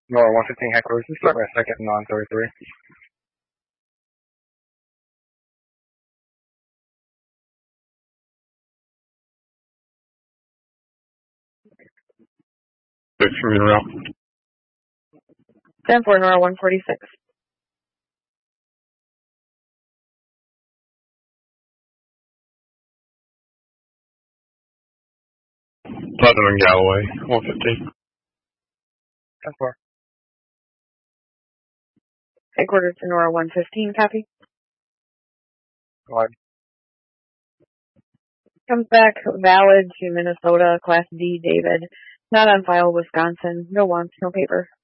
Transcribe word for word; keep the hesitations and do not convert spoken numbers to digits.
Nora one fifteen headquarters, just start my second non thirty-three. Six from your route. ten four, Nora one forty-six. Platinum and Galloway, one fifteen. ten four. Headquarters to Nora one fifteen, copy. Go ahead. Comes back valid to Minnesota, Class D, David. Not on file, Wisconsin. No wants, no paper.